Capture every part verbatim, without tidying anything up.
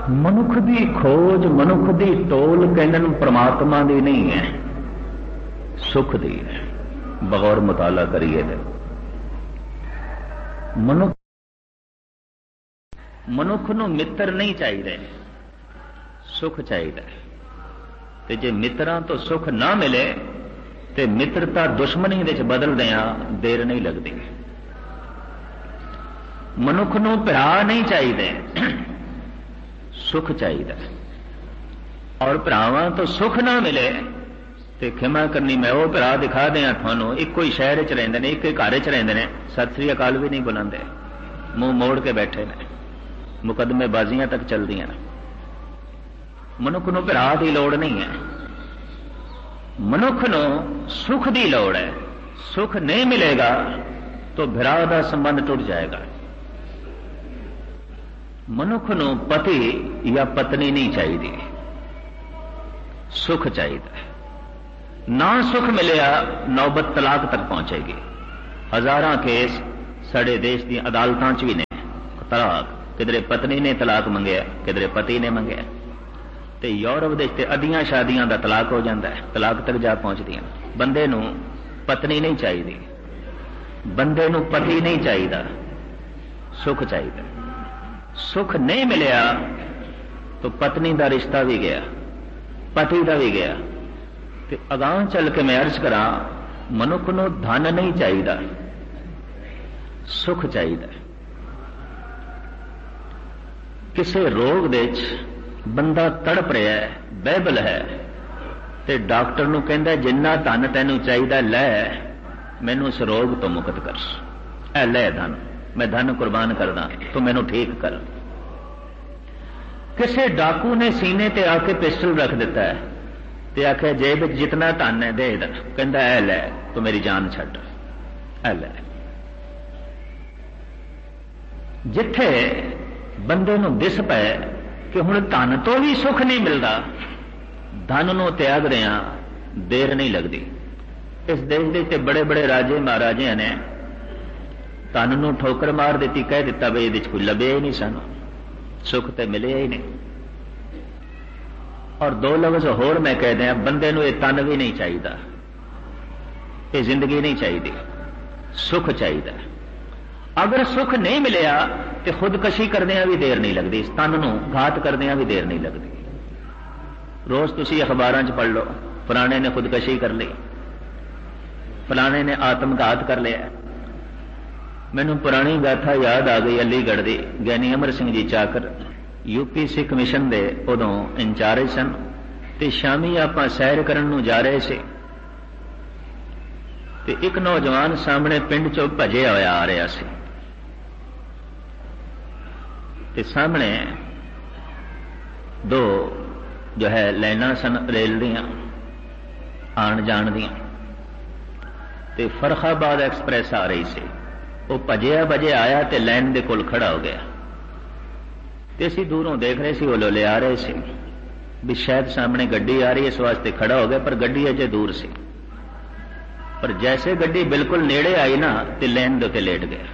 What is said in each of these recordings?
मनुख की खोज मनुख की टोल कहन परमात्मा की नहीं है, सुख दी है। बगौर मुताला करिए तो मनुख मनुख नूं मित्र नहीं चाहिए, सुख चाहिए। ते जे मित्रां तो सुख ना मिले तो मित्रता दुश्मनी दे बदल दिया देर नहीं लगती। मनुख नूं भरा नहीं चाहिए, सुख चाहिए। और भरावां तो सुख ना मिले तो खिमा करनी, मैं वो भरा दिखा दिया थानू, इको ही शहर च रहिंदे ने, एक ही घर च रहिंदे ने, सत श्री अकाल भी नहीं बुलांदे, मुंह मोड़ के बैठे ने, मुकदमे बाजियां तक चलदियां ने। मनुख नूं भरा की लोड़ नहीं है, मनुख नूं सुख की लोड़ है। सुख नहीं मिलेगा तो भरा का संबंध टूट जाएगा। मनुख नूं पति या पत्नी नहीं चाहिए, सुख चाहिए। ना सुख मिलिया नौबत तलाक तक पहुंचेगी। हजारां केस साडे देश दी अदालतां च भी ने तलाक, किधरे पत्नी ने तलाक मंगया, किधरे पति ने मंगया। ते यूरोप देश ते अद्धियां शादियां दा तलाक हो जाता है, तलाक तक जा पहुंचदियां। बंदे नूं पत्नी नहीं चाहिए, बंदे नूं पति नहीं चाहिए, सुख चाहिए। सुख नहीं मिलिया तो पत्नी का रिश्ता भी गया, पति का भी गया। ते अगां चल के मैं अर्ज करा, मनुख नूं धन नहीं चाहिए, सुख चाहिए। किसी रोग दे बंदा तड़प रहा है, बाइबल है, ते डॉक्टर नूं कहंदा जिन्ना धन तैनूं चाहिए लै, मैनूं इस रोग तो मुक्त कर, ऐ लै धन, मैं धन कुर्बान करदा, तू मैनूं ठीक कर। किसी डाकू ने सीने ते आके पिस्टल रख दिता है ते आखे जेब जितना धन है दे दे, कहंदा ऐ लै, तू मेरी जान छड्ड, ऐ लै। जिथे बंदे नूं दिस पै कि हुण धन तो भी सुख नहीं मिलता, धन नूं त्याग रहा, देर नहीं लगती। इस देश के बड़े बड़े राजे महाराजे ने धन नूं ठोकर मार दी, कह दिता भी ये कोई लभे ही नहीं, सानू सुख तो मिले ही नहीं। और दो लफ्ज होर मैं कह दिया, बंदे नूं ये तन भी नहीं चाहिए, ये जिंदगी नहीं चाहिए, सुख चाहिए। अगर सुख नहीं मिलिया तो खुदकशी करदियां भी देर नहीं लगती, तन नूं घात करदियां भी देर नहीं लगती। रोज तुसी अखबारां च पढ़ लो, फलाने ने खुदकशी कर ली, फलाने ने आत्मघात कर लिया। मैनूं पुरानी गाथा याद आ गई अलीगढ़ दी, ज्ञानी अमर सिंह जी चाकर यूपी सिख मिशन दे उदों इंचार्ज सन, ते शामी आपां सैर करन नूं जा रहे सी ते एक नौजवान सामने पिंड चों भजिया होया आ रहा सी। ते सामने दो जो है लाइनां सन रेल दियां आण जाण दियां, ते फरखाबाद एक्सप्रैस आ रही सी। वो भजिया भजिया आया तो लाइन दे कोल खड़ा हो गया, ते असीं दूरों देख रहे सी, वो ले आ रहे सी भी शायद सामने गड्डी आ रही है, इस वास्ते खड़ा हो गया, पर गड्डी अजे दूर सी। पर जैसे गड्डी बिल्कुल नेड़े आई ना तो लाइन दे उत्ते लेट गया।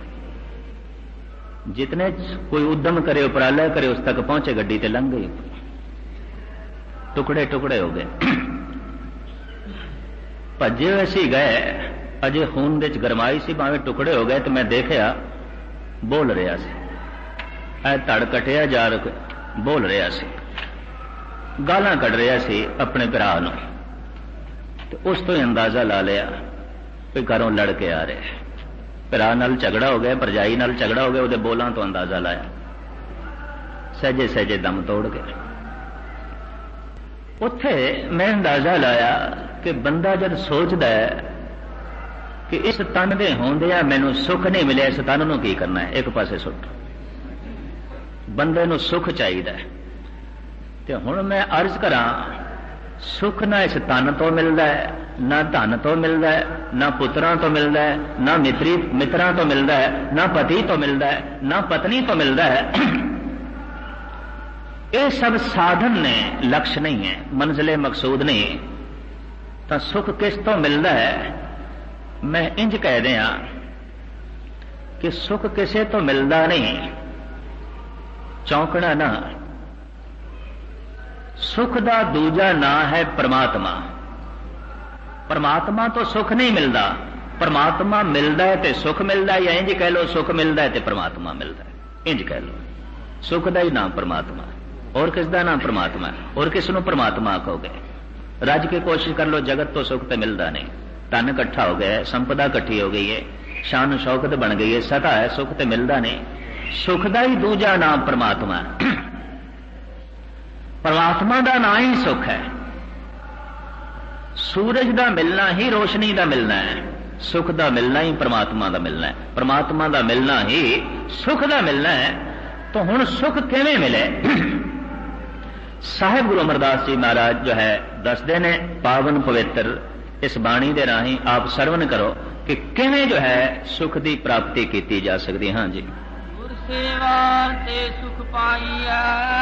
जितने कोई उद्यम करे, उपराला करे, उस तक पहुंचे, गड्डी ते लंघ गई, टुकड़े टुकड़े हो गए। भजे असीं गए, अजे खून दे च गरमाई सी, भावें टुकड़े हो गए, तो मैं देखा बोल रहा सी, ऐ धड़ कटिया जा रहा बोल रहा सी, गालां कढ़ रहा सी अपने भरा नूं। तो उस तो ही अंदाजा ला लिया कि घरों लड़ के आ रहे, भरा नाल झगड़ा हो गया, भरजाई नाल झगड़ा हो गया, उहदे बोलां तो अंदाजा लाया, सहजे सहजे दम तोड़ गए। उत्थे मैं अंदाजा लाया कि बंदा जब सोचता है कि इस तन दे होंदिया मैनू सुख नहीं मिले, इस तन नूं की करना है, एक पासे सुट। बंदे नूं सुख चाहिए, तो हुण मैं अर्ज करा, सुख ना इस तन तो मिलता है, ना धन तो मिलता है, ना पुत्रां तो मिलता है, ना मित्री मित्रां तो मिलता है, ना पति तो मिलता है, ना पत्नी तो मिलता है। ये सब साधन ने, लक्ष्य नहीं है, मंजिले मकसूद नहीं। तो सुख किस तो मिलता है? मैं इंज कह दिया कि सुख किसे तो मिलता नहीं, चौंकना ना, सुख का दूजा नां है परमात्मा। परमात्मा तो सुख नहीं मिलता, परमात्मा मिलता है तो सुख मिलता है, या इंज कह लो सुख मिलता है तो परमात्मा मिलता है, इंज कह लो। सुख का ही नाम परमात्मा, और किसका नाम परमात्मा, और किस नूं परमात्मा आखोगे? रज के कोशिश कर लो, जगत तो सुख तो मिलता नहीं, धन इकट्ठा हो गया है, संपदा इकट्ठी हो गई है, शान शौकत बन गई है, सता है, सुख तो मिलता नहीं। सुख का ही दूजा नाम परमात्मा। परमात्मा का नाम ही सुख है। सूरज का मिलना ही रोशनी का मिलना है, सुख का मिलना ही परमात्मा का मिलना है, परमात्मा का मिलना ही सुख का मिलना है। तो हुण सुख किवें मिले? साहिब गुरु अमरदास जी महाराज जो है दसदे ने पावन पवित्र इस बाणी दे राही आप सरवण करो कि किवें जो है सुख की प्राप्ति की जा सकती। हाँ जी। सेवा ते सुख पाइया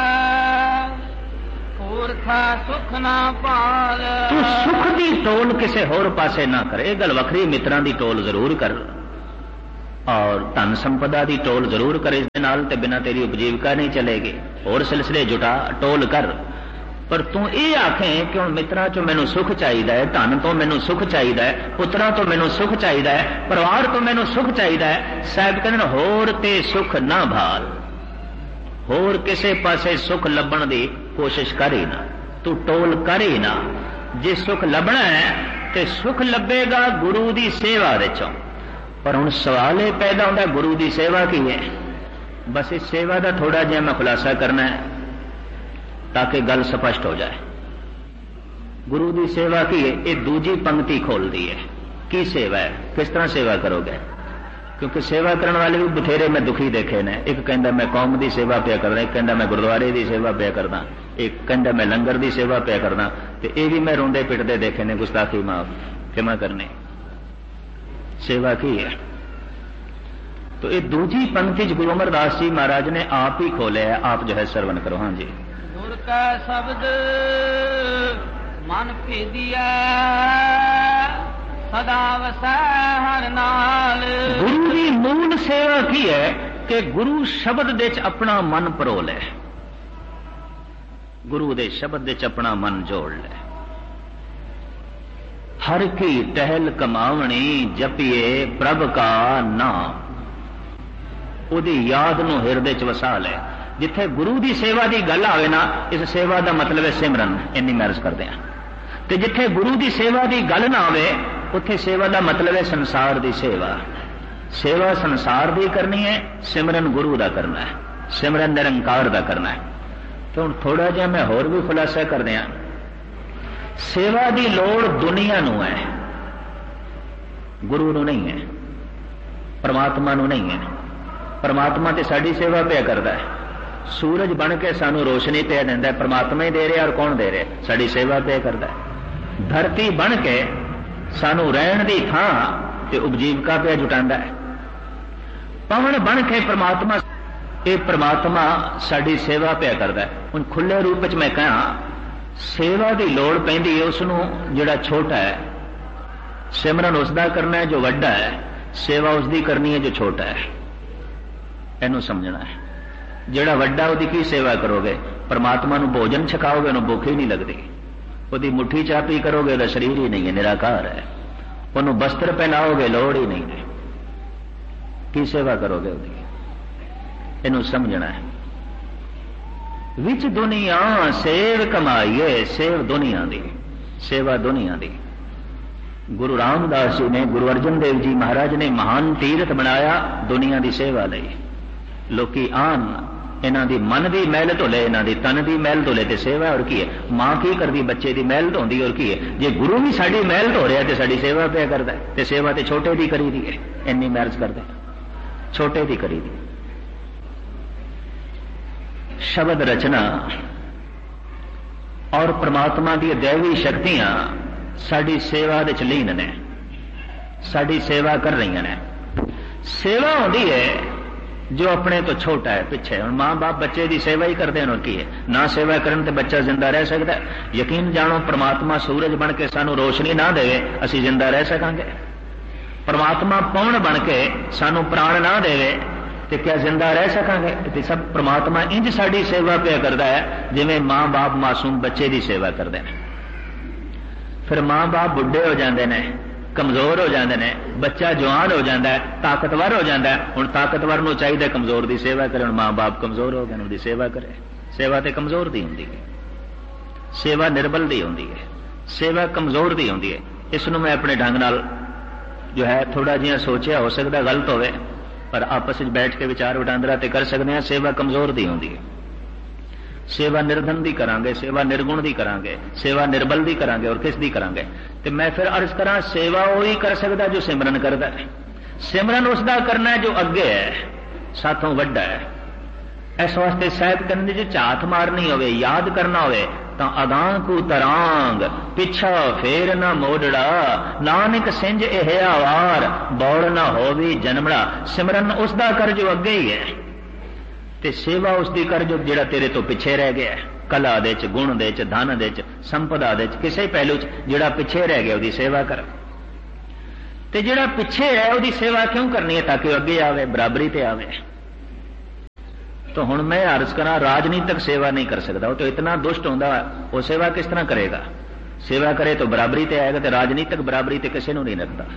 मूर्खा सुख ना पाल। तू सुख की टोल किसी होर पासे ना करे, गल वखरी मित्रां की टोल जरूर कर और धन संपदा की टोल जरूर करे, इस नाल ते बिना तेरी उपजीविका नहीं चलेगी। और सिलसिले जुटा टोल कर, पर तू ये आखें कि हुण मित्रां चों मैनूं सुख चाहिदा है, धन तो मैनूं सुख चाहिदा है, पुत्रां तो मैनूं सुख चाहिदा है, परिवार तो मैनूं सुख चाहिदा है। साहिब कहंदे होर ते सुख ना भाल, होर किसे पासे सुख लभण दी कोशिश कर ही ना, तू टोल कर ही ना। जे सुख लभना है तो सुख लभेगा गुरु की सेवा विचों। पर हुण सवाल ये पैदा होंदा गुरु की सेवा की है। बस इस सेवा का थोड़ा जिहा मैं खुलासा करना है ताकि गल स्पष्ट हो जाए। गुरु की सेवा की है, ये दूजी पंक्ति खोल दी है। की सेवा है, किस तरह सेवा करोगे? क्योंकि सेवा करने वाले भी बथेरे मैं दुखी देखे ने। एक कहता मैं कौम की सेवा पिया करदा, एक कहता मैं गुरुद्वारे की सेवा पिया करदा, एक कहता मैं लंगर की सेवा पिया करदा, तो ये भी मैं रोंदे पिटदे देखे ने। गुस्ताखी माफ क्षमा करने, सेवा की है। तो ये दूजी पंक्ति गुरु अमरदास जी महाराज ने आप ही खोले है, आप जो है श्रवण करो। हाँ जी। गुर का शब्द मन भेदिया सदा वसै हर नाल। गुरु की मूल सेवा की है कि गुरु शब्द दे च अपना मन परो ले, गुरु दे शब्द दे च अपना मन जोड़ ले। हर की टहल कमावनी जपिए प्रभ का नाम, उदी याद नूं हिरदे च वसा ले। जिथे गुरु की सेवा की गल आवे ना, इस सेवा का मतलब है सिमरन, इन्नी मैरज करते हैं। तो जिथे गुरु की सेवा की गल ना आवे, उत्थे सेवा का मतलब है संसार की सेवा। सेवा संसार की करनी है, सिमरन गुरु का करना है, सिमरन निरंकार का करना है। तो हुण थोड़ा जिहा मैं होर भी खुलासा कर दियां। सेवा की लोड़ दुनिया नूं है, गुरु नूं नहीं है, परमात्मा नूं नहीं है। परमात्मा ते साडी सेवा पिया करदा है, सूरज बन के सानू रोशनी पिया दिंदा है, परमात्मा ही दे रहा और कौन दे रहा? साडी सेवा पिया करदा है। धरती बन के सानू रहण दी थां ते उपजीविका पिया जुटांदा है। पवन बन के परमात्मा, ये परमात्मा साडी सेवा पिया करदा है। हुण खुले रूप विच मैं कहां, सेवा की लोड़ पैंदी है उसनूं जिहड़ा छोटा है, सिमरन उसदा करना है जो वड्डा है, सेवा उसदी करनी है जो छोटा है। इहनूं समझना है। जिहड़ा वड्डा उहदी की सेवा करोगे? परमात्मा नूं भोजन छकाओगे, उहनूं भुख ही नहीं लगदी। उहदी मुट्ठी चापी करोगे, उहदा शरीर ही नहीं है, निराकार है। उहनूं बस्तर पहनाओगे, लोड़ ही नहीं है, की सेवा करोगे उहदी? इहनूं समझना है। विच दुनिया सेव कमाईए, सेव दुनिया दी, सेवा दुनिया दी। गुरु रामदास जी ने, गुरु अर्जन देव जी महाराज ने महान तीरथ बनाया दुनिया की सेवा लई। लोकी आन इन्हां दी मन की मैल धोले, इन्हां दी तन की मैल धोले ते सेवा। और की है? मां की करदी? बच्चे की मैल धोंदी। और की है? जे गुरु भी साडी मैल धो रहा तो साडी सेवा पिया करदा है, ते सेवा ते छोटे दी करी दी है। इन्नी मैरज करदे, छोटे दी करी दी। शब्द रचना और परमात्मा की दैवी शक्तियां साडी सेवा दे च लीन ने, साडी सेवा कर रही ने। सेवा होंदी है जो अपने तो छोटा है, पिछे। हुण मां बाप बच्चे की सेवा ही करते हैं, और की है? ना सेवा करन ते बच्चा जिंदा रह सकता है? यकीन जानो, परमात्मा सूरज बन के सानू रोशनी ना देवे, असी जिंदा रह सकांगे? परमात्मा पौण बन के सानू प्राण ना देवे, तो क्या जिंदा रह सकांगे? तो सब परमात्मा इंज साडी सेवा पिया करता है जिवें मां बाप मासूम बच्चे की सेवा करते हैं। फिर मां बाप बुढ़े हो जाते हैं, कमजोर हो जाते हैं, बच्चा जवान हो जाता है, ताकतवर हो जाता है। हुण ताकतवर नूं चाहिए कमजोर की सेवा करे, हुण मां बाप कमजोर हो गए, उनकी सेवा करे। सेवा तो कमजोर की होंदी है, सेवा निर्बल की होंदी है, सेवा कमजोर की होंदी है। इसनूं मैं अपने ढंग नाल जो है थोड़ा जिहा सोचिया, हो सकता गलत होवे, पर आपस में बैठ के विचार वटांदरा ते कर सकते हैं। सेवा कमजोर की होंदी है। सेवा निर्धन की करांगे, सेवा निर्गुण की करांगे, सेवा निर्बल की करांगे, और किस दी करांगे? तो मैं फिर अर्ज करा, सेवा वही कर सकता जो सिमरन करता है। सिमरन उसका करना है जो अगे है, साथों वड्डा है। इस वास्ते साहिब करने जो झात मारनी होवे, याद करना होवे, तो अगां को तरांग पिछा फेर न मोड़ड़ा, नानक सिंज एह आवार बौड़ न होवे जन्मड़ा। सिमरन उसका कर जो अगे ही है, ते सेवा उसकी कर जो जिहड़ा तेरे तो पिछे रह गया। कला दे च, गुण दे च, धन दे च, संपदा दे च, किसी पहलू च जिहड़ा पिछे रह गया उसकी सेवा कर। ते जिहड़ा पिछे है उसकी सेवा क्यों करनी है? ताकि अगे आवे, बराबरी ते आवे। तो हुण मैं अर्ज करा, राजनीतिक सेवा नहीं कर सकता, वो तो इतना दुष्ट होंदा, वो सेवा किस तरह करेगा? सेवा करे तो बराबरी ते आएगा, तो राजनीतिक बराबरी ते किसी नूं नहीं रखता।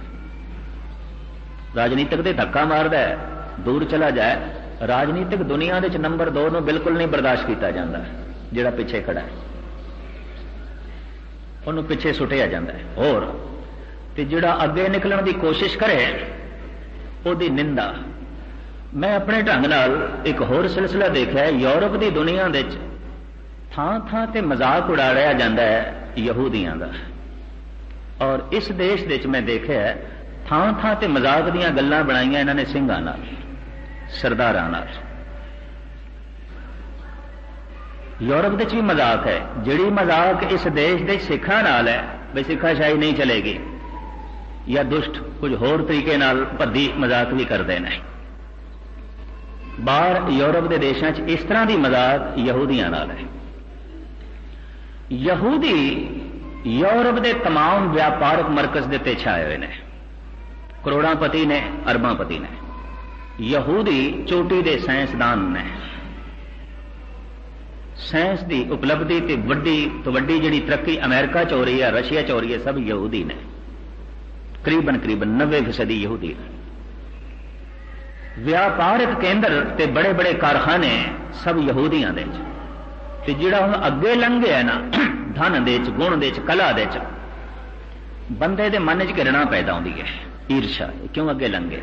राजनीतिक ते धक्का मारदा है, दूर चला जाए। राजनीतिक दुनिया दे नंबर दो नूं बिल्कुल नहीं बर्दाश्त किया जाता, जिहड़ा पिछे खड़ा है उन्होंने पिछे सुटिया जाता है। और ते जिहड़ा अगे निकलण की कोशिश करे उहदी निंदा। मैं अपने ढंग नाल एक होर सिलसिला देखा है, यूरोप की दुनिया दे थां थां ते मजाक उड़ाया जाता है यहूदियों का, और इस देश दे मैं देखा है थां थां ते मजाक दीयां गल्लां बनाईयां इन्हां ने ਸਿੰਘਾਂ नाल, सरदारां नाल। यूरोप दे भी मजाक है, जिहड़ी मजाक इस देश के सिखां नाल है, बई सिखाशाही नहीं चलेगी, या दुष्ट कुछ होर तरीके नाल भद्दी मजाक भी करते हैं। बाहर यूरोप के देशों च इस तरह की मजाक यहूदियों नाल है। यहूदी यूरोप के तमाम व्यापारक मरकज के छाए हुए हैं, करोड़ांपति ने, अरबांपति ने। यहूदी चोटी के साइंसदान ने, साइंस की उपलब्धि ते वड्डी तो वड्डी जिहड़ी तरक्की अमेरिका च हो रही है, रशिया च हो रही है, सब यहूदी ने। करीबन करीबन नब्बे फीसदी यहूदी ने। व्यापारिक केंद्र ते बड़े बड़े कारखाने सब यहूदियां दे ते जिहड़ा हुण अगे लंघे है ना धन दे च, गुण दे च, कला दे च, बंदे दे मन च घृणा पैदा होंदी है, ईर्षा, क्यों अगे लंघे।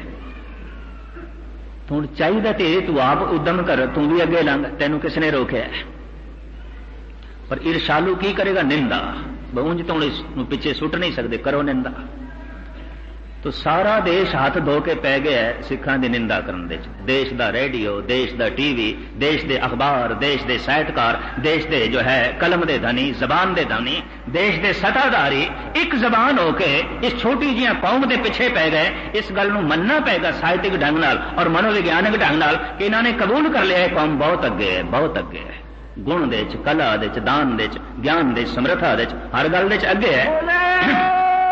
हुण चाहिए ते तू आप उद्यम कर, तू भी अगे लंघ, तैनू किसने रोकया? पर ईर्षालू की करेगा? निंदा। उंज तो इसनूं पिछे सुट नहीं सकते, करो निंदा। तो सारा देश हाथ धो के पै गया है सिखां दी निंदा करन दे। देश दा रेडियो, देश दा टीवी, देश दे अखबार, देश दे साहित्यकार, देश दे जो है कलम दे धनी, जबान दे धनी, देश दे सत्ताधारी एक जबान होके इस छोटी जी कौम दे पिछे पै गए। इस गल नूं मनना पेगा साहित्यिक ढंग नाल और मनोविग्यानक ढंग नाल कि इन्होंने कबूल कर लिया है कौम बहुत अगे है, बहुत अगे है। गुण दे च, कला दे च, दान दे च, ज्ञान दे, समर्था दे च, हर गल दे च अगे है।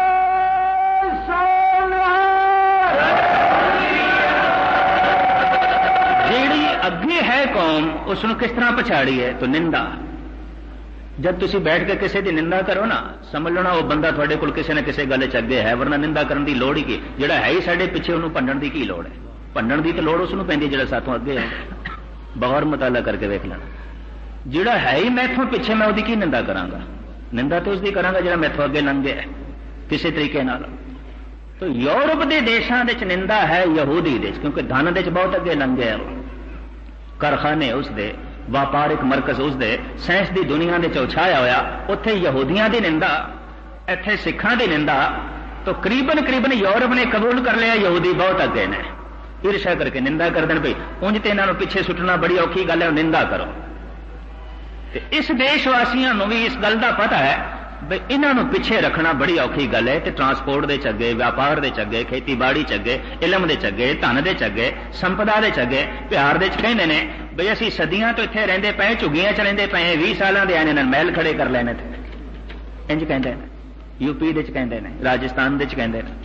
जेड़ी अगे है कौम उसनों किस तरह पछाड़ी है? तो निंदा। जब तुसी बैठ के किसी की निंदा करो ना, समझ लो ना वो बंदा थोड़े कोल किसी न किसी गल च अगे है, वरना निंदा करने की लोड़ ही की। जिहड़ा है ही साडे पिछे उन्होंने भंडण की की लोड़ है? भंडण की तो लोड़ उसनों पैंदी जिहड़ा साथों अगे है। बगौर मुताला करके वेख लेना, जिहड़ा है ही मैथों पिछे मैं उसकी की निंदा करांगा? निंदा तो उसकी करांगा जिहड़ा मैथों अगे लंघ गया किसी तरीके नाल। तो यूरोप के देशों के निंदा है यहूदी देश, क्योंकि धन दे बहुत अगे लंघ गया। कारखाने उसदे, व्यापारिक मरकज उसदे, साइंस की दुनिया के चौछाया होया, उत्थे यहूदियों की निंदा, इत्थे सिखां की निंदा। तो करीबन करीबन यूरोप ने कबूल कर लिया यहूदी बहुत अगे ने। ईर्षा करके निंदा कर देन भाई उंज ते इन्हां नूं पिछे सुटना बड़ी औखी गल है, निंदा करो। ते इस देशवासियों नूं भी इस गल का पता है भाई इन्हों पिछे रखना बड़ी औखी गल है। तो ट्रांसपोर्ट दे चगे, व्यापार दे चगे, खेतीबाड़ी चगे, इलम दे चगे, धन दे चगे, संपदा दे चगे, प्यार दे कहते हैं बई असीं सदियां तो इत्थे रहिंदे पए, झुग्गियां च रहिंदे पए, बीस सालां दे आए ने महल खड़े कर लेने। इंज कहते हैं यूपी दे कहते हैं, राजस्थान दे कहते हैं।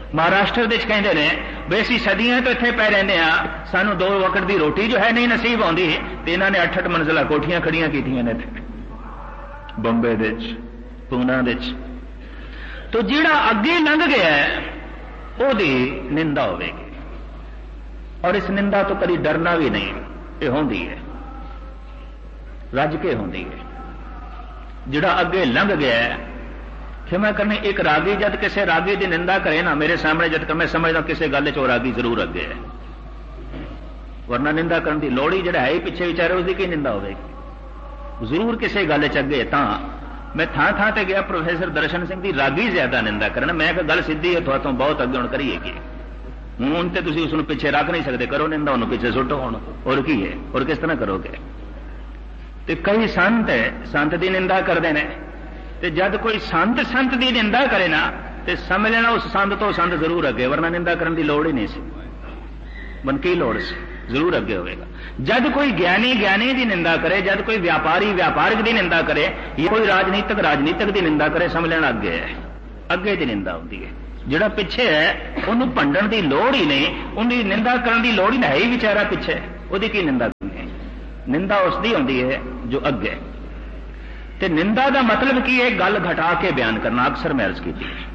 महाराष्ट्र दे कहते हैं भी असी सदियां तो इत्थे पै रहिंदे आ, सानू दो वक्त की रोटी जो है नहीं नसीब आउंदी, ते इन्हां ने अठ अठ मंजिला कोठियां खड़ियां कीतियां ने इत्थे बंबे दे विच, पूना दे विच। तो जिहड़ा अगे लंघ गया ओहदी निंदा होवेगी, और इस निंदा तो कभी डरना भी नहीं, ये होंदी है, रज के होंदी है। जिहड़ा अगे लंघ गया, क्षमा करनी, एक रागी जद किसी रागी की निंदा करे ना मेरे सामने, जद मैं समझदा किसी गल च रागी जरूर अगे है, वरना निंदा करने की लोड़ ही, जिहड़ा है ही पिछे विचारे उसकी की निंदा होगी, जरूर किसी गल च अगे। तां मैं थां थां ते गया प्रोफेसर दर्शन सिंह की रागी ज्यादा निंदा करना, मैं कहा गल सीधी है, थोड़ा तो बहुत अगे हुण करिए कि हूँ तो तुसीं उसनूं पिछे रख नहीं सकते, करो निंदा, उन्होंने पिछे सुटो हुण, और की है, और किस तरह करोगे। तो कई संत संत की निंदा करते हैं, तो जब कोई संत संत की निंदा करे ना तो समझ लेना उस संत तो संत जरूर अगे, वरना निंदा करने की लोड़ ही नहीं सी, मन की लोड़ सी, जरूर अगे होगा। जब कोई ज्ञानी ज्ञानी की निंदा करे, जब कोई व्यापारी व्यापारिक की निंदा करे, या कोई राजनीतिक राजनीतिक की निंदा करे, समझ लेना अगे है, अगे की निंदा होती है। जिहड़ा पिछे है उन्होंने भंडण की लोड़ ही नहीं, उनकी निंदा करने की लोड़ ही नहीं, है ही बेचारा पिछे, उसकी की निंदा करनी, निंदा उसकी होती है जो अगे। ते निंदा का मतलब की है, गल घटा के बयान करना, अक्सर मैं अर्ज की,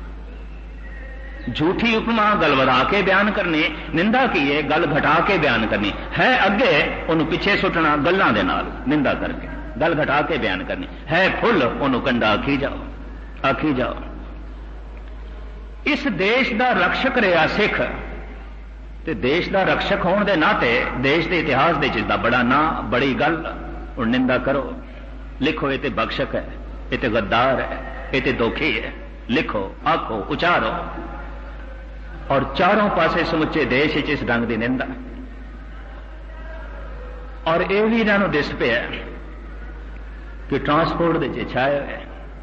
झूठी उपमा गल वधा के बयान करनी। निंदा की है, गल घटा के बयान करनी है, अगे उन्होंने पिछे सुटना गल्लां दे नाल, निंदा करके गल घटा के बयान करनी है, फुल उन्होंने कंडा आखी जाओ, आखी जाओ। इस देश का रक्षक रहा सिख, ते देश का रक्षक होने के नाते देश के इतिहास के जिसका बड़ा ना, बड़ी गल, और निंदा करो, लिखो ये तो बख्शक है, ये तो गद्दार है, ये तो दोखी है, लिखो, आखो, उचारो, और चारों पासे समुचे देश इस ढंग की निंदा। और यह भी इन्हों दिस पे कि ट्रांसपोर्ट के छाए हुए,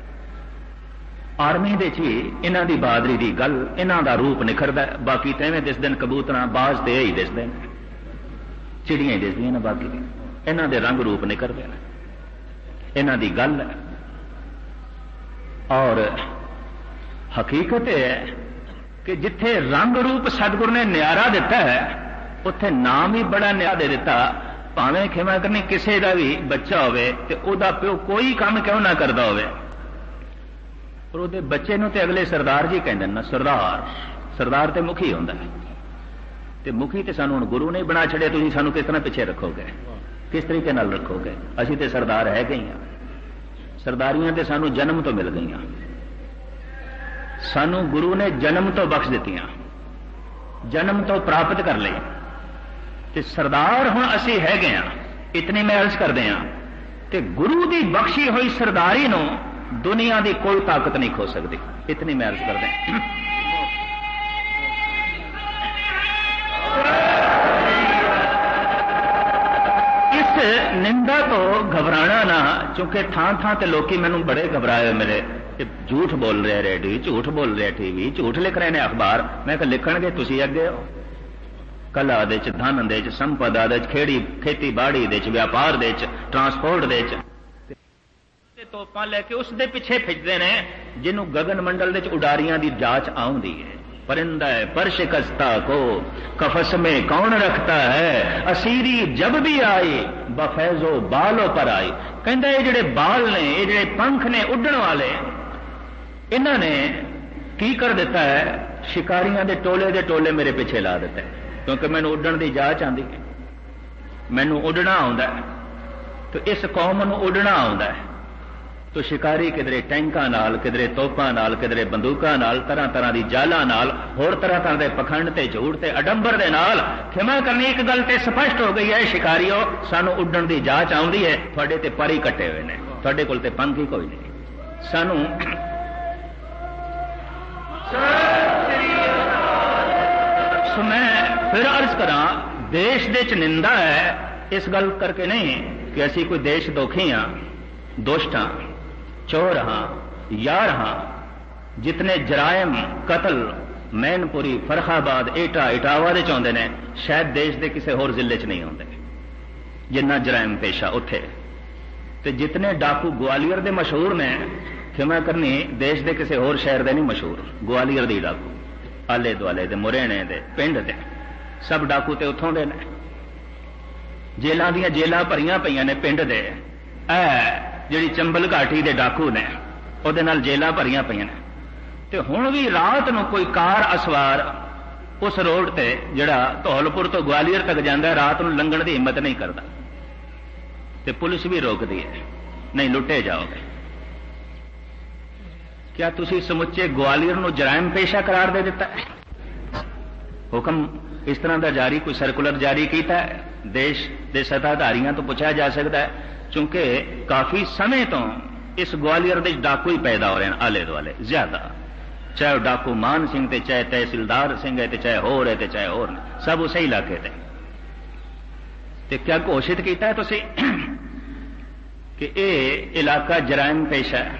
आर्मी दे भी इन्हों की बहादरी की गल, इन्हों का रूप निखरदा, बाकी तो इवें दिसदे कबूतर बाज तो ही दिसदे, चिड़ियां ही दिसदियां ने, बाकी इन्हों के रंग रूप निखरदे हैं, इन्हों की गल है। और हकीकत है कि जिथे रंग रूप सतगुरु ने न्यारा दिता है, उत्थे नाम ही बड़ा न्यारा दे दिता। भावें खिमा करनी किसी का भी बच्चा होवे ते ओदा प्यो कोई काम क्यों ना करता होवे, पर उहदे बच्चे नूं ते अगले सरदार जी कहंदे ना, सरदार सरदार ते मुखी हुंदा है, ते मुखी ते सानूं हुण गुरु नहीं बना छड़िया, तुसीं सानूं किस तरह पिछे रखोगे, किस तरीके नाल रखोगे। असीं ते सरदार है गई हाँ, सरदारियां ते सानूं जन्म तो मिल गई, सानूं गुरु ने जन्म तो बख्श दित्तियां, जन्म तो प्राप्त कर लई, ते सरदार हुण असीं है गए हाँ। इतनी मैं अर्ज करदे हां, ते गुरु की बख्शी हुई सरदारी नूं दुनिया की कोई ताकत नहीं खो सकती, इतनी मैं अर्ज करदे। इस निंदा तो घबराना ना, क्योंकि थां थां ते लोकी मैनूं बड़े घबराए मेरे, झूठ बोल रहे रेडियो, झूठ बोल रहे टीवी, झूठ लिख रहे हैं अखबार। मैं कहा लिखणगे, तुसीं अगे हो, कला दे च, धन दे च, संपदा दे च, खेड़ी खेती बाड़ी दे च, व्यापार दे च, ट्रांसपोर्ट दे च, तोपां लैके उस दे पिछे फिरदे ने जिन्हों गगन मंडल दे च उडारियां दी जांच आउंदी है। परिंदा है पर शिकस्ता को कफस में कौन रखता है, असीरी जब भी आई बफैजो बालों पर आई। कहंदा ये जिहड़े बाल ने, ये जिहड़े पंख ने उड्डण वाले, इन्हां ने की कर दिता है, शिकारियां दे टोले दे टोले मेरे पिछे ला दिता है, क्योंकि मैनूं उड्डण दी जांच आंदी है, मैनूं उड्डणा आउंदा है, तो इस कौम नूं उड्डणा आउंदा है। तो शिकारी किधरे टैंकां नाल, किधरे तोपां नाल, किधरे बंदूकां नाल, तरह तरह की जालां नाल, होर तरह तरह के पखंड ते झूठ ते अडंबर दे नाल। खिमा करनी एक गल ते स्पष्ट हो गई है, शिकारियों सानू उड्डण दी जांच आउंदी है, तुहाडे ते पर ही कट्टे हुए ने, तुहाडे कोल ते पंख ही कोई नहीं। सानू सो मैं फिर अर्ज करा, देश दे च निंदा है इस गल करके नहीं कि असी कोई देश दोखी हाँ, दुष्ट हाँ, चोर हाँ, यार हाँ। जितने जरायम, कतल मैनपुरी, फरखाबाद, एटा, इटावा दे चौंदे ने, शायद देश के किसी होर जिले च नहीं आते जिन्ना जरायम पेशा उत्थे। ते जितने डाकू ग्वालियर दे मशहूर ने, खिमा करनी देश के किसी होर शहर दे नहीं मशहूर, ग्वालियर दे डाकू आले दुआले दे मुरैणे दे पिंड दे सब डाकू ते उत्थों दे ने। जेलां दियां जेलां भरियां पईयां ने पिंड दे। ऐ जिहड़ी चंबल घाटी दे डाकू ने ਉਹਦੇ ਨਾਲ जेलां भरियां पईयां ने। ते हुण भी रात नूं कोई कार असवार उस रोड ते जिहड़ा धौलपुर तो ग्वालियर तक जांदा रात नूं लंघण दी हिम्मत नहीं करदा ते पुलिस भी रोकदी है, नहीं लुटे जाओगे। क्या तुसी समुचे ग्वालियर नूं जराइम पेशा करार दे दिता है? हुक्म इस तरह का जारी कोई सर्कुलर जारी किया है? देश के सत्ताधारियों तो पूछा जा सकता है, चूंकि काफी समय तो इस ग्वालियर दे डाकू ही पैदा हो रहे हैं आले दुआले ज्यादा, चाहे डाकू मान सिंह ते चाहे तहसीलदार सिंह है ते चाहे होर है ते चाहे होर ने, सब उस इलाके ते। ते क्या घोषित किया है तुसी कि यह इलाका जराइम पेशा है?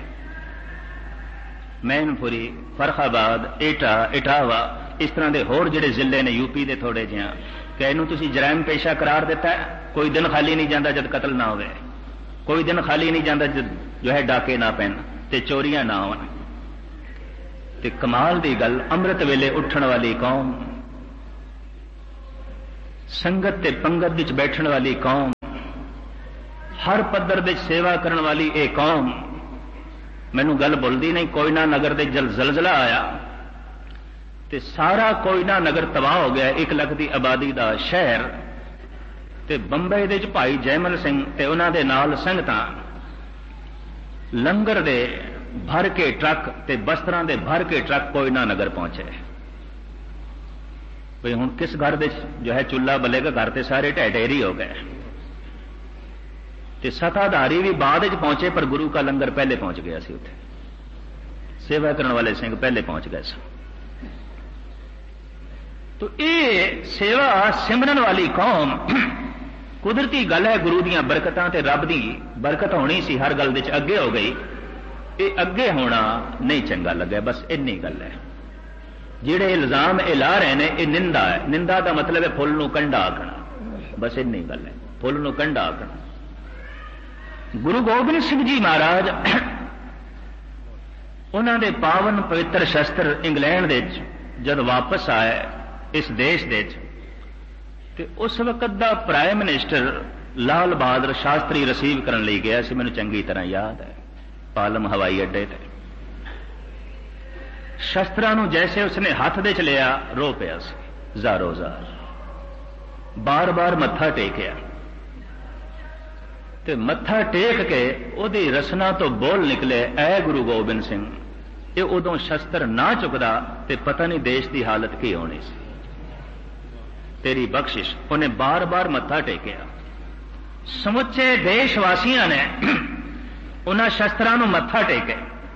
मैनपुरी, फरखाबाद, एटा, इटावा, इस तरह के होर जिहड़े जिले ने यूपी के थोड़े जिहा, क्या इनू तुसी जराइम पेशा करार दिता है? कोई दिन खाली नहीं जाता जब कतल ना होवे, कोई दिन खाली नहीं जाता जब जो है डाके ना पैन ते चोरियां ना होन। ते कमाल दी गल, अमृत वेले उठण वाली कौम, संगत ते पंगत विच बैठण वाली कौम, हर पद्धर दे सेवा करने वाली ये कौम, मैनू गल बोलदी नहीं। कोयना नगर दे जल जलजला आया ते सारा कोयना नगर तबाह हो गया, एक लाख की आबादी का शहर। ते बंबई दे भाई जयमल सिंह ते उन्हां दे नाल संगतां लंगर दे भर के ट्रक ते बस्तरां दे भर के ट्रक कोयना नगर पहुंचे। भाई हुण किस घर दे जो है चुल्ला बलेगा, घर ते सारे ढह ढेरी हो गए। ते सत्ताधारी भी बाद में पहुंचे, पर गुरु का लंगर पहले पहुंच गया सी उत्थे, सेवा करने वाले सिंह पहले पहुंच गए सन। तो ये सेवा सिमरन वाली कौम, कुदरती गल है, गुरु दियां बरकतां ते रब दी बरकत होनी सी, हर गल दे च अगे हो गई। ये अगे होना नहीं चंगा लगे, बस इन्नी गल है। जिहड़े इल्जाम ये ला रहे हैं ये निंदा है। निंदा का मतलब है फुल नूं कंडा आखना, बस इन्नी गल है, फुल नूं कंडा आखना। गुरु गोबिंद सिंह जी महाराज उन्होंने दे पावन पवित्र शस्त्र इंग्लैंड दे जब वापस आए इस देश दे, ते उस वक्त the prime minister Lal Bahadur Shastri receive करने लई गया सी, मैनूं चंगी तरह याद है, पालम हवाई अड्डे ते। शस्त्रां नूं जैसे उसने हाथ दे च लिया, रो पिया सी ज़ारो ज़ार, बार बार मत्था टेकिया ते मत्था टेक के उहदी रसना तो बोल निकले, ऐ गुरु गोबिंद सिंह। ये उदों शस्त्र ना चुकदा ते पता नहीं देश की हालत की होनी सी। तेरी बख्शिश। उन्हें बार बार मत्था टेकिया। समुचे देशवासियों ने उन्हां शस्त्रां नूं मत्था टेके।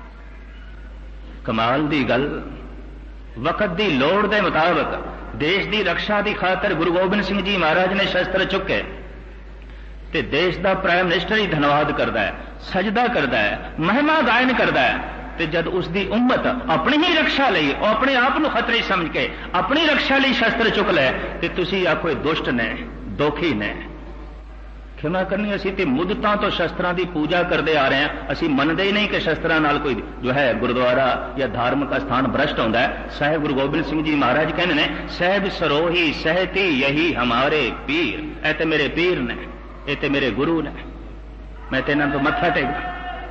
कमाल दी गल, वक्त की लोड़ के मुताबिक देश की रक्षा की खातर गुरु गोबिंद सिंह जी महाराज ने शस्त्र चुके ते देश का प्राइम मिनिस्टर ही धन्यवाद करता है, सजदा करता है, महिमा गायन करता है। ते जब उसकी उम्मत अपनी ही रक्षा लई, अपने आप को खतरे समझ के अपनी रक्षा लई शस्त्र चुक ले, ते तुसी आखो दुष्ट ने, दोखी ने। क्षमा करनी, असी ते मुद्दतां तो शस्त्रां की पूजा करते आ रहे हैं, असी मनते ही नहीं कि शस्त्रां नाल कोई जो है गुरुद्वारा या धार्मिक स्थान भ्रष्ट होता है। साहिब गुरु गोबिंद सिंह जी महाराज कहने ने, साहिब सरोही सहती यही हमारे पीर। ऐ ते मेरे पीर ने, ये ते मेरे गुरु ने, मैं ते इन्हां तो मत्था टेक।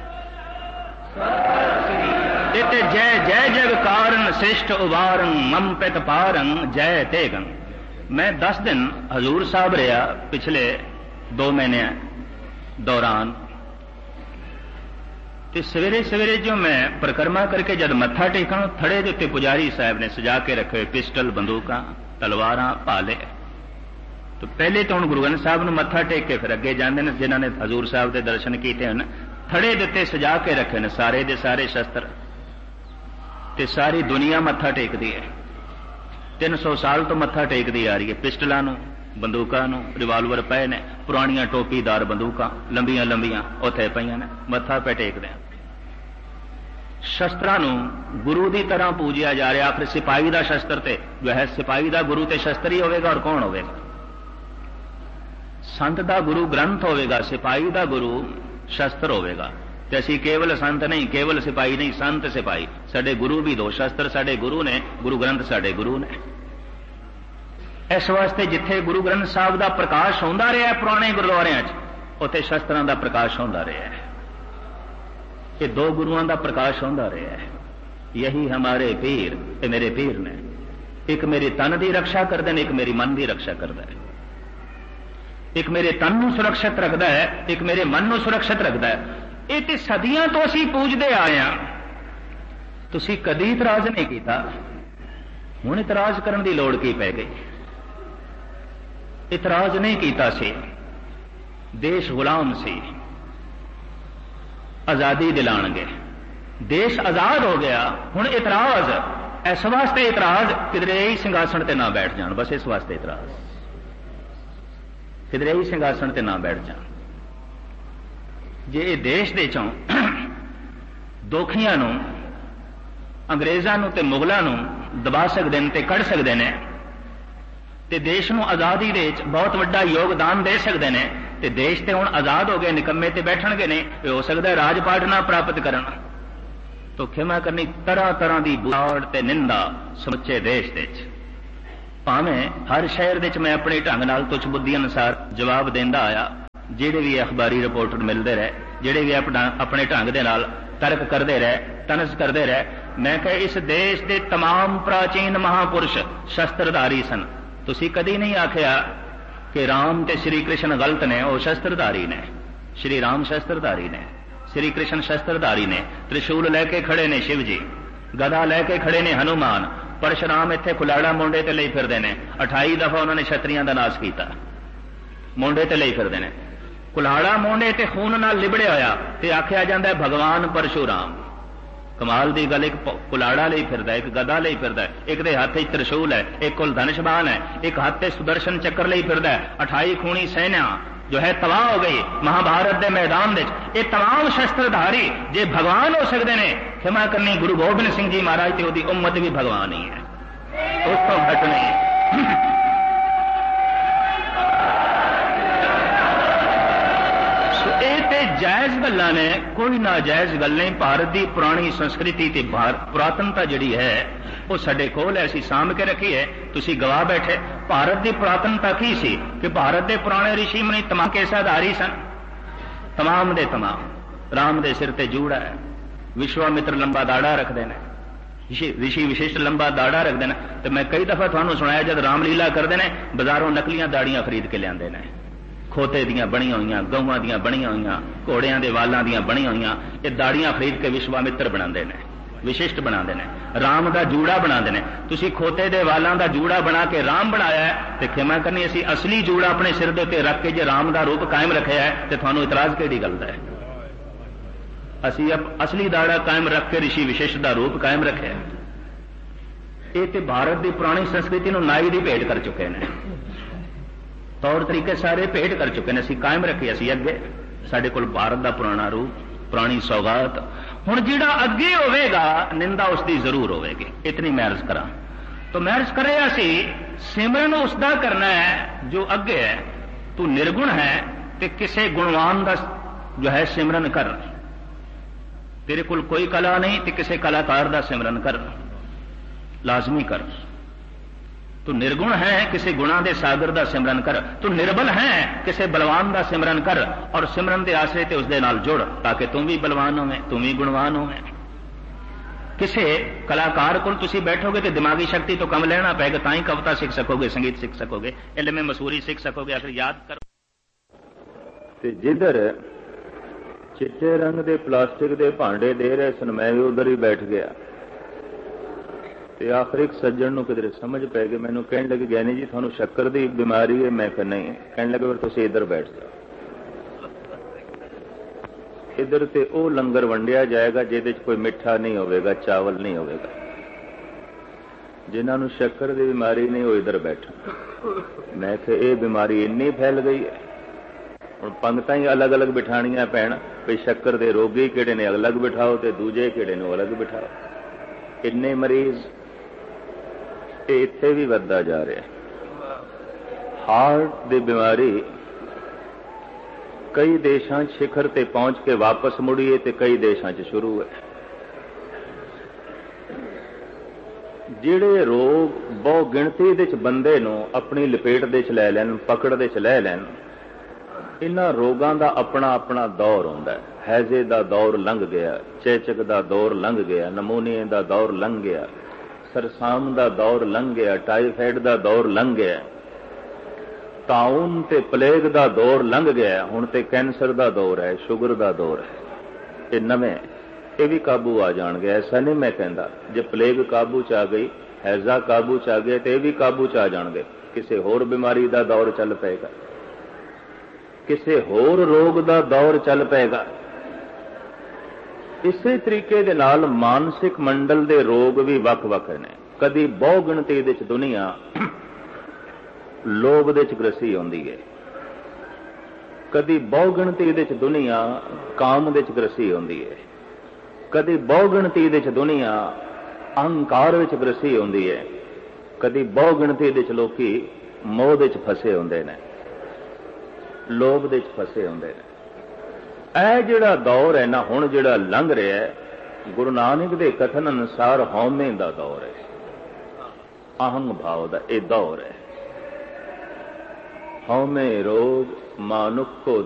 ते जय जय जग कारण श्रेष्ठ उबारं मम पित पारं जय तेगं। मैं दस दिन हजूर साहब रहा पिछले दो महीने दौरान। ते सवेरे सवेरे जो मैं परिक्रमा करके जब मत्था टेका, थड़े के उत्ते पुजारी साहब ने सजा के रखे हुए पिस्टल, बंदूकां, तलवारां, भाले। तो पहले तो हम गुरु ग्रंथ साहब नूं मत्था टेक के फिर अगे जाते हैं, जिन्हों ने हजूर साहब के दर्शन किए हैं। थड़े के उत्ते सजा के रखे ने सारे दे सारे शस्त्र, ते सारी दुनिया मत्था टेकदी है। तीन सौ साल तो मत्था टेकदी आ रही है। पिस्टलों नूं, बंदूकां नूं, रिवाल्वर पे ने, पुरानियां टोपीदार बंदूकां लंबियां लंबियां उत्थे पईयां ने, मत्था पे टेकदे हैं। शस्त्रां नूं गुरु की तरह पूजिया जा रहा। फिर सिपाही का शस्त्र ते जो है, सिपाही का गुरु ते शस्त्र ही होगा, और कौन होगा? संत का गुरु ग्रंथ होगा, सिपाही का गुरु शस्त्र होगा। ਤੇ ਅਸੀਂ ਕੇਵਲ ਸੰਤ ਨਹੀਂ, ਕੇਵਲ ਸਿਪਾਹੀ ਨਹੀਂ, ਸੰਤ ਸਿਪਾਹੀ। ਸਾਡੇ ਗੁਰੂ ਵੀ ਦੋ, ਸ਼ਸਤਰ ਸਾਡੇ ਗੁਰੂ ਨੇ, ਗੁਰੂ ਗ੍ਰੰਥ ਸਾਡੇ ਗੁਰੂ ਨੇ। ਇਸ ਵਾਸਤੇ ਜਿੱਥੇ ਗੁਰੂ ਗ੍ਰੰਥ ਸਾਹਿਬ ਦਾ ਪ੍ਰਕਾਸ਼ ਹੁੰਦਾ ਰਿਹਾ ਪੁਰਾਣੇ ਗੁਰਦੁਆਰਿਆਂ 'ਚ, ਉੱਥੇ ਸ਼ਸਤਰਾਂ ਦਾ ਪ੍ਰਕਾਸ਼ ਹੁੰਦਾ ਰਿਹਾ ਹੈ। ਇਹ ਦੋ ਗੁਰੂਆਂ ਦਾ ਪ੍ਰਕਾਸ਼ ਹੁੰਦਾ ਰਿਹਾ ਹੈ। ਯਹੀ ਹਮਾਰੇ ਪੀਰ, ਇਹ ਮੇਰੇ ਪੀਰ ਨੇ। ਇੱਕ ਮੇਰੇ ਤਨ ਦੀ ਰੱਖਿਆ ਕਰਦੇ ਨੇ, ਇੱਕ ਮੇਰੀ ਮਨ ਦੀ ਰੱਖਿਆ ਕਰਦਾ ਹੈ। ਇੱਕ ਮੇਰੇ ਤਨ ਨੂੰ ਸੁਰੱਖਿਅਤ ਰੱਖਦਾ ਹੈ, ਇੱਕ ਮੇਰੇ ਮਨ ਨੂੰ ਸੁਰੱਖਿਅਤ ਰੱਖਦਾ ਹੈ। ਇਹ ਤੇ ਸਦੀਆਂ ਤੋਂ ਅਸੀਂ ਪੂਜਦੇ ਆਏ ਹਾਂ। ਤੁਸੀਂ ਕਦੀ ਇਤਰਾਜ਼ ਨਹੀਂ ਕੀਤਾ, ਹੁਣ ਇਤਰਾਜ਼ ਕਰਨ ਦੀ ਲੋੜ ਕੀ ਪੈ ਗਈ? ਇਤਰਾਜ਼ ਨਹੀਂ ਕੀਤਾ ਸੀ, ਦੇਸ਼ ਗੁਲਾਮ ਸੀ, ਆਜ਼ਾਦੀ ਦਿਲਾਣਗੇ, ਦੇਸ਼ ਆਜ਼ਾਦ ਹੋ ਗਿਆ। ਹੁਣ ਇਤਰਾਜ਼ ਇਸ ਵਾਸਤੇ, ਇਤਰਾਜ਼ ਕਿਧਰੇ ਹੀ ਸਿੰਘਾਸਣ ਤੇ ਨਾ ਬੈਠ ਜਾਣ, ਬਸ ਇਸ ਵਾਸਤੇ ਇਤਰਾਜ਼, ਕਿਧਰੇ ਹੀ ਸਿੰਘਾਸਣ ਤੇ ਨਾ ਬੈਠ ਜਾਣ। ਜੇ ਇਹ ਦੇਸ਼ ਦੇ ਚੋਂ ਦੋਖੀਆਂ ਨੂੰ, ਅੰਗਰੇਜ਼ਾਂ ਨੂੰ ਤੇ ਮੁਗਲਾਂ ਨੂੰ ਦਬਾ ਸਕਦੇ ਨੇ ਤੇ ਕੱਢ ਸਕਦੇ ਨੇ, ਤੇ ਦੇਸ਼ ਨੂੰ ਆਜ਼ਾਦੀ ਦੇ ਵਿੱਚ ਬਹੁਤ ਵੱਡਾ ਯੋਗਦਾਨ ਦੇ ਸਕਦੇ ਨੇ, ਤੇ ਦੇਸ਼ ਤੇ ਹੁਣ ਆਜ਼ਾਦ ਹੋ ਗਏ, ਨਿਕੰਮੇ ਤੇ ਬੈਠਣਗੇ ਨੇ, ਇਹ ਹੋ ਸਕਦਾ ਰਾਜ ਪਾਟ ਨਾ ਪ੍ਰਾਪਤ ਕਰਨ। ਤੋ ਖਿਮਾ ਕਰਨੀ ਤਰ੍ਹਾਂ ਤਰ੍ਹਾਂ ਦੀ ਬੁਲਾੜ ਤੇ ਨਿੰਦਾ ਸਮੁੱਚੇ ਦੇਸ਼ ਦੇ ਵਿੱਚ। ਭਾਵੇਂ ਹਰ ਸ਼ਹਿਰ ਦੇ ਵਿੱਚ ਮੈਂ ਆਪਣੇ ਢੰਗ ਨਾਲ ਤੁਛ ਬੁੱਧੀ ਅਨੁਸਾਰ ਜਵਾਬ ਦਿੰਦਾ ਆਇਆ, ਜਿਹੜੇ ਵੀ ਅਖਬਾਰੀ ਰਿਪੋਰਟਰ ਮਿਲਦੇ ਰਹੇ, ਜਿਹੜੇ ਵੀ ਆਪਣਾ ਆਪਣੇ ਢੰਗ ਦੇ ਨਾਲ ਤਰਕ ਕਰਦੇ ਰਹੇ, ਤਨਸ ਕਰਦੇ ਰਹੇ। ਮੈਂ ਕਿਹਾ ਇਸ ਦੇਸ਼ ਦੇ तमाम ਪ੍ਰਾਚੀਨ ਮਹਾਪੁਰਸ਼ ਸ਼ਸਤਰਧਾਰੀ ਸਨ। ਤੁਸੀਂ ਕਦੀ ਨਹੀਂ ਆਖਿਆ ਕਿ ਰਾਮ ਤੇ ਸ਼੍ਰੀ ਕ੍ਰਿਸ਼ਨ ਗਲਤ ਨੇ, ਉਹ ਸ਼ਸਤਰਧਾਰੀ ਨੇ। ਸ਼੍ਰੀ ਰਾਮ ਸ਼ਸਤਰਧਾਰੀ ਨੇ, ਸ਼੍ਰੀ ਕ੍ਰਿਸ਼ਨ ਸ਼ਸਤਰਧਾਰੀ ਨੇ। ਤ੍ਰਿਸ਼ੂਲ ਲੈ ਕੇ ਖੜੇ ਨੇ ਸ਼ਿਵ ਜੀ, ਗਦਾ ਲੈ ਕੇ ਖੜੇ ਨੇ ਹਨੂਮਾਨ। ਪਰਸ਼ੁਰਾਮ ਇੱਥੇ ਕੁਲਾੜਾ ਮੋਢੇ ਤੇ ਲਈ ਫਿਰਦੇ ਨੇ। ਅਠਾਈ ਦਫਾ ਉਹਨਾਂ ਨੇ ਛਤਰੀਆਂ ਦਾ ਨਾਸ਼ ਕੀਤਾ, ਮੋਢੇ ਤੇ ਲਈ ਫਿਰਦੇ ਨੇ। ਕੁਲਾੜਾ ਮੋਢੇ ਤੇ ਖੂਨ ਨਾਲ ਲਿਬੜਿਆ ਹੋਇਆ ਤੇ ਆਖਿਆ ਜਾਂਦਾ ਭਗਵਾਨ ਪਰਸ਼ੁਰਾਮ। ਕਮਾਲ ਦੀ ਗੱਲ, ਇੱਕ ਕੁਲਾੜਾ ਲਈ ਫਿਰਦਾ, ਇੱਕ ਗਦਾ ਲਈ ਫਿਰਦਾ, ਇੱਕ ਦੇ ਹੱਥ ਵਿੱਚ ਤ੍ਰਿਸ਼ੂਲ ਹੈ, ਇੱਕ ਕੋਲ ਧਨੁਸ਼ਬਾਣ ਹੈ, ਇੱਕ ਹੱਥ ਤੇ ਸੁਦਰਸ਼ਨ ਚੱਕਰ ਲਈ ਫਿਰਦਾ। ਅਠਾਈ ਖੂਨੀ ਸੈਨਾ ਜੋ ਹੈ ਤਬਾਹ ਹੋ ਗਈ ਮਹਾਭਾਰਤ ਦੇ ਮੈਦਾਨ ਵਿੱਚ। ਇਹ तमाम ਸ਼ਸਤਰਧਾਰੀ ਜੇ ਭਗਵਾਨ ਹੋ ਸਕਦੇ ਨੇ, ਖਿਮਾ ਕਰਨੀ ਗੁਰੂ ਗੋਬਿੰਦ ਸਿੰਘ ਜੀ ਮਹਾਰਾਜ ਤੇ ਉਹਦੀ ਉਮਤ ਵੀ ਭਗਵਾਨ ਹੀ ਹੈ, ਉਸ ਤੋਂ ਘੱਟ ਨਹੀਂ। ਇਹ ਤੇ ਜਾਇਜ਼ ਗੱਲਾਂ ਨੇ, ਕੋਈ ਨਾਜਾਇਜ਼ ਗੱਲ ਨਹੀਂ। ਭਾਰਤ ਦੀ ਪੁਰਾਣੀ ਸੰਸਕ੍ਰਿਤੀ ਤੇ ਪੁਰਾਤਨਤਾ ਜਿਹੜੀ ਹੈ ਉਹ ਸਾਡੇ ਕੋਲ ਹੈ, ਅਸੀਂ ਸਾਂਭ ਕੇ ਰੱਖੀ ਹੈ। ਤੁਸੀਂ ਗਵਾ ਬੈਠੇ। ਭਾਰਤ ਦੀ ਪੁਰਾਤਨਤਾ ਕੀ ਸੀ ਕਿ ਭਾਰਤ ਦੇ ਪੁਰਾਣੇ ਰਿਸ਼ੀ ਮੁਨੀ ਤਮਾਮ ਕੇਸਾਧਾਰੀ ਸਨ, ਤਮਾਮ ਦੇ ਤਮਾਮ। ਰਾਮ ਦੇ ਸਿਰ ਤੇ ਜੂੜਾ ਹੈ, ਵਿਸ਼ਵਾਮਿੱਤਰ ਲੰਬਾ ਦਾੜਾ ਰੱਖਦੇ ਨੇ, ਰਿਸ਼ੀ ਵਿਸ਼ਿਸ਼ਟ ਲੰਬਾ ਦਾੜਾ ਰੱਖਦੇ ਨੇ। ਤੇ ਮੈਂ ਕਈ ਦਫਾ ਤੁਹਾਨੂੰ ਸੁਣਾਇਆ, ਜਦ ਰਾਮਲੀਲਾ ਕਰਦੇ ਨੇ ਬਾਜ਼ਾਰੋਂ ਨਕਲੀਆਂ ਦਾੜੀਆਂ ਖਰੀਦ ਕੇ ਲਿਆਂਦੇ ਨੇ, ਖੋਤੇ ਦੀਆਂ ਬਣੀਆਂ ਹੋਈਆਂ, ਗਊਆਂ ਦੀਆਂ ਬਣੀਆਂ ਹੋਈਆਂ, ਘੋੜਿਆਂ ਦੇ ਵਾਲਾਂ ਦੀਆਂ ਬਣੀਆਂ ਹੋਈਆਂ। ਇਹ ਦਾੜੀਆਂ ਖਰੀਦ ਕੇ ਵਿਸ਼ਵਾਮਿੱਤਰ ਬਣਾਉਂਦੇ ਨੇ, ਵਿਸ਼ਿਸ਼ਟ ਬਣਾਉਂਦੇ ਨੇ, ਰਾਮ ਦਾ ਜੂੜਾ ਬਣਾਉਂਦੇ ਨੇ। ਤੁਸੀਂ ਖੋਤੇ ਦੇ ਵਾਲਾਂ ਦਾ ਜੂੜਾ ਬਣਾ ਕੇ ਰਾਮ ਬਣਾਇਆ ਹੈ, ਤੇ ਖਿਮਾ ਕਰਨੀ ਅਸੀਂ ਅਸਲੀ ਜੂੜਾ ਆਪਣੇ ਸਿਰ ਦੇ ਉੱਤੇ ਰੱਖ ਕੇ ਜੇ ਰਾਮ ਦਾ ਰੂਪ ਕਾਇਮ ਰੱਖਿਆ ਹੈ, ਤੇ ਤੁਹਾਨੂੰ ਇਤਰਾਜ਼ ਕਿਹੜੀ ਗੱਲ ਦਾ ਹੈ? ਅਸੀਂ ਅਸਲੀ ਦਾੜਾ ਕਾਇਮ ਰੱਖ ਕੇ ਰਿਸ਼ੀ ਵਿਸ਼ਿਸ਼ਟ ਦਾ ਰੂਪ ਕਾਇਮ ਰੱਖਿਆ। ਇਹ ਤੇ ਭਾਰਤ ਦੀ ਪੁਰਾਣੀ ਸੰਸਕ੍ਰਿਤੀ ਨੂੰ ਨਾਈ ਦੀ ਭੇਟ ਕਰ ਚੁੱਕੇ ਨੇ, ਤੌਰ ਤਰੀਕੇ ਸਾਰੇ ਭੇਟ ਕਰ ਚੁੱਕੇ ਨੇ। ਅਸੀਂ ਕਾਇਮ ਰੱਖੇ, ਅਸੀਂ ਅੱਗੇ, ਸਾਡੇ ਕੋਲ ਭਾਰਤ ਦਾ ਪੁਰਾਣਾ ਰੂਪ, ਪੁਰਾਣੀ ਸੌਗਾਤ। ਹੁਣ ਜਿਹੜਾ ਅੱਗੇ ਹੋਵੇਗਾ ਨਿੰਦਾ ਉਸ ਦੀ ਜ਼ਰੂਰ ਹੋਵੇਗੀ, ਇਤਨੀ ਮੈਂ ਅਰਜ਼ ਕਰਾਂ। ਤਾਂ ਮੈਂ ਅਰਜ਼ ਕਰਿਆ ਸੀ ਸਿਮਰਨ ਉਸ ਦਾ ਕਰਨਾ ਹੈ ਜੋ ਅੱਗੇ ਹੈ। ਤੂੰ ਨਿਰਗੁਣ ਹੈ ਤੇ ਕਿਸੇ ਗੁਣਵਾਨ ਦਾ ਜੋ ਹੈ ਸਿਮਰਨ ਕਰ। ਤੇਰੇ ਕੋਲ ਕੋਈ ਕਲਾ ਨਹੀਂ ਤੇ ਕਿਸੇ ਕਲਾਕਾਰ ਦਾ ਸਿਮਰਨ ਕਰ, ਲਾਜ਼ਮੀ ਕਰ। ਤੂੰ ਨਿਰਗੁਣ ਹੈ, ਕਿਸੇ ਗੁਣਾ ਦੇ ਸਾਗਰ ਦਾ ਸਿਮਰਨ ਕਰ। ਤੂੰ ਨਿਰਬਲ ਹੈ, ਕਿਸੇ ਬਲਵਾਨ ਦਾ ਸਿਮਰਨ ਕਰ, ਔਰ ਸਿਮਰਨ ਦੇ ਆਸਰੇ ਤੇ ਉਸ ਦੇ ਨਾਲ ਜੁੜ, ਤਾਂ ਕਿ ਤੂੰ ਵੀ ਬਲਵਾਨ ਹੋਵੇਂ, ਤੂੰ ਵੀ ਗੁਣਵਾਨ ਹੋਵੇਂ। ਕਿਸੇ ਕਲਾਕਾਰ ਕੋਲ ਤੁਸੀਂ ਬੈਠੋਗੇ ਤੇ ਦਿਮਾਗੀ ਸ਼ਕਤੀ ਤੋਂ ਕੰਮ ਲੈਣਾ ਪਏਗਾ, ਤਾਂ ਹੀ ਕਵਿਤਾ ਸਿੱਖ ਸਕੋਗੇ, ਸੰਗੀਤ ਸਿੱਖ ਸਕੋਗੇ, ਇਲਮੇ ਮਸੂਰੀ ਸਿੱਖ ਸਕੋਗੇ। ਆਖਰ ਯਾਦ ਕਰੋ। ਤੇ ਜਿੱਧਰ ਚਿੱਟੇ ਰੰਗ ਦੇ ਪਲਾਸਟਿਕ ਦੇ ਭਾਂਡੇ ਦੇ ਰਹੇ ਸਨ, ਮੈਂ ਵੀ ਉਧਰ ਹੀ ਬੈਠ ਗਿਆ। ਤੇ ਆਖਰ ਇੱਕ ਸੱਜਣ ਨੂੰ ਕਿਧਰੇ ਸਮਝ ਪੈ ਗਈ, ਮੈਨੂੰ ਕਹਿਣ ਲੱਗੇ ਗਿਆਨੀ ਜੀ ਤੁਹਾਨੂੰ ਸ਼ੱਕਰ ਦੀ ਬਿਮਾਰੀ ਹੈ। ਮੈਂ ਕਿਹਾ ਨਹੀਂ। ਕਹਿਣ ਲੱਗੇ ਫਿਰ ਤੁਸੀਂ ਇੱਧਰ ਬੈਠ ਜਾਓ, ਇੱਧਰ ਤੇ ਉਹ ਲੰਗਰ ਵੰਡਿਆ ਜਾਏਗਾ ਜਿਹਦੇ 'ਚ ਕੋਈ ਮਿੱਠਾ ਨਹੀਂ ਹੋਵੇਗਾ, ਚਾਵਲ ਨਹੀਂ ਹੋਵੇਗਾ। ਜਿਨ੍ਹਾਂ ਨੂੰ ਸ਼ੱਕਰ ਦੀ ਬਿਮਾਰੀ ਨਹੀਂ ਉਹ ਇੱਧਰ ਬੈਠਣ। ਮੈਂ ਕਿਹਾ ਇਹ ਬਿਮਾਰੀ ਇੰਨੀ ਫੈਲ ਗਈ ਹੈ, ਹੁਣ ਪੰਗਤਾਂ ਹੀ ਅਲੱਗ ਅਲੱਗ ਬਿਠਾਣੀਆਂ ਪੈਣ ਵੀ ਸ਼ੱਕਰ ਦੇ ਰੋਗੀ ਕਿਹੜੇ ਨੇ ਅਲੱਗ ਬਿਠਾਓ ਤੇ ਦੂਜੇ ਕਿਹੜੇ ਨੂੰ ਅਲੱਗ ਬਿਠਾਓ। ਇੰਨੇ ਮਰੀਜ਼ ਇਹ ਇੱਥੇ ਵੀ ਵੱਧਦਾ ਜਾ ਰਿਹਾ। ਹਾਰਟ ਦੀ ਬਿਮਾਰੀ ਕਈ ਦੇਸ਼ਾਂ 'ਚ ਸਿਖਰ ਤੇ ਪਹੁੰਚ ਕੇ ਵਾਪਸ ਮੁੜੀਏ ਤੇ ਕਈ ਦੇਸ਼ਾਂ 'ਚ ਸ਼ੁਰੂ ਹੈ। ਜਿਹੜੇ ਰੋਗ ਬਹੁ ਗਿਣਤੀ ਦੇ 'ਚ ਬੰਦੇ ਨੂੰ ਆਪਣੀ ਲਪੇਟ ਦੇ 'ਚ ਲੈ ਲੈਣ, ਪਕੜ ਦੇ 'ਚ ਲੈ ਲੈਣ, ਇਹਨਾਂ ਰੋਗਾਂ ਦਾ ਆਪਣਾ ਆਪਣਾ ਦੌਰ ਹੁੰਦਾ ਹੈ। ਹੈਜ਼ੇ ਦਾ ਦੌਰ ਲੰਘ ਗਿਆ, ਚੇਚਕ ਦਾ ਦੌਰ ਲੰਘ ਗਿਆ, ਨਮੂਨੀਏ ਦਾ ਦੌਰ ਲੰਘ ਗਿਆ, ਸਰਸਾਮ ਦਾ ਦੌਰ ਲੰਘ ਗਿਆ, ਟਾਈਫਾਇਡ ਦਾ ਦੌਰ ਲੰਘ ਗਿਆ, ਤਾਉਨ ਤੇ ਪਲੇਗ ਦਾ ਦੌਰ ਲੰਘ ਗਿਆ, ਹੁਣ ਤੇ ਕੈਂਸਰ ਦਾ ਦੌਰ ਹੈ, ਸ਼ੂਗਰ ਦਾ ਦੌਰ ਹੈ। ਇਹ ਨਵੇਂ, ਇਹ ਵੀ ਕਾਬੂ ਆ ਜਾਣਗੇ। ਐਸਾ ਨਹੀਂ ਮੈਂ ਕਹਿੰਦਾ ਜੇ ਪਲੇਗ ਕਾਬੂ 'ਚ ਆ ਗਈ, ਹੈਜ਼ਾ ਕਾਬੂ 'ਚ ਆ ਗਿਆ ਤੇ ਇਹ ਵੀ ਕਾਬੂ 'ਚ ਆ ਜਾਣਗੇ। ਕਿਸੇ ਹੋਰ ਬਿਮਾਰੀ ਦਾ ਦੌਰ ਚੱਲ ਪਏਗਾ, ਕਿਸੇ ਹੋਰ ਰੋਗ ਦਾ ਦੌਰ ਚੱਲ ਪਏਗਾ। ਇਸੇ ਤਰੀਕੇ ਦੇ ਨਾਲ ਮਾਨਸਿਕ ਮੰਡਲ ਦੇ ਰੋਗ ਵੀ ਵੱਖ-ਵੱਖ ਨੇ। ਕਦੀ ਬਹੁ ਗਿਣਤੀ ਦੇ 'ਚ ਦੁਨੀਆ ਲੋਭ ਦੇ 'ਚ ਗ੍ਰਸੀ ਹੁੰਦੀ ਹੈ, ਕਦੀ ਬਹੁ ਗਿਣਤੀ ਦੇ 'ਚ ਦੁਨੀਆ ਕਾਮ ਦੇ 'ਚ ਗ੍ਰਸੀ ਹੁੰਦੀ ਹੈ, ਕਦੀ ਬਹੁ ਗਿਣਤੀ ਦੇ 'ਚ ਦੁਨੀਆ ਅਹੰਕਾਰ ਵਿੱਚ ਗ੍ਰਸੀ ਹੁੰਦੀ ਹੈ, ਕਦੀ ਬਹੁ ਗਿਣਤੀ ਦੇ 'ਚ ਲੋਕੀ ਮੋਹ ਦੇ 'ਚ ਫਸੇ ਹੁੰਦੇ ਨੇ, ਲੋਭ ਦੇ 'ਚ ਫਸੇ ਹੁੰਦੇ ਨੇ। ਇਹ ਜਿਹੜਾ ਦੌਰ ਹੈ ਨਾ ਹੁਣ ਜਿਹੜਾ ਲੰਘ ਰਿਹਾ ਹੈ, ਗੁਰੂ ਨਾਨਕ ਦੇ ਕਥਨ ਅਨੁਸਾਰ ਹਉਮੈ ਦਾ ਦੌਰ ਹੈ, ਅਹੰਗ ਭਾਵ ਦਾ ਇਹ ਦੌਰ ਹੈ। ਹਉਮੈ ਰੋਗ ਮਾਨੁਖ ਕੋ